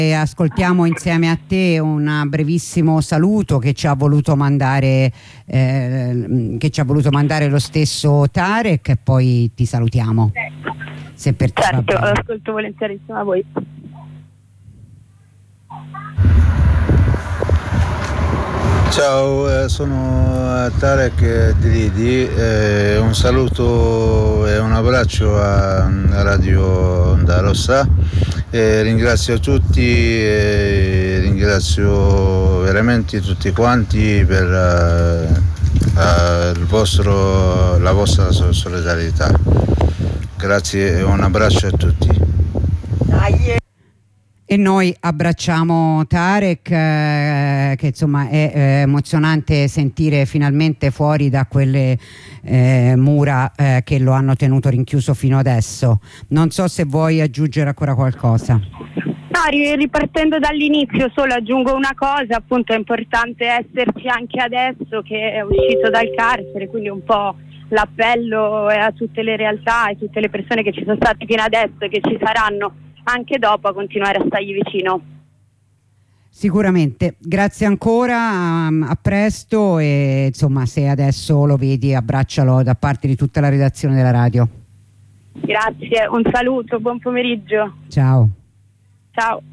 ascoltiamo insieme a te un brevissimo saluto che ci ha voluto mandare lo stesso Tarek, e poi ti salutiamo. Se per te certo, ascolto volentieri insieme a voi. Ciao, sono Tarek Diridi, un saluto e un abbraccio a Radio Onda Rossa, ringrazio tutti e ringrazio veramente tutti quanti per la vostra solidarietà. Grazie e un abbraccio a tutti. E noi abbracciamo Tarek, che insomma è emozionante sentire finalmente fuori da quelle mura che lo hanno tenuto rinchiuso fino adesso. Non so se vuoi aggiungere ancora qualcosa. No, ripartendo dall'inizio solo aggiungo una cosa, appunto è importante esserci anche adesso che è uscito dal carcere, quindi un po' l'appello è a tutte le realtà e tutte le persone che ci sono state fino adesso e che ci saranno anche dopo a continuare a stargli vicino. Sicuramente, grazie ancora, a presto, e insomma se adesso lo vedi abbraccialo da parte di tutta la redazione della radio. Grazie, un saluto, buon pomeriggio. Ciao. Ciao.